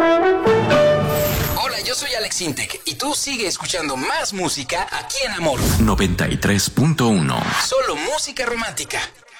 Hola, yo soy Alex Intec y tú sigue escuchando más música aquí en Amor 93.1. Solo música romántica.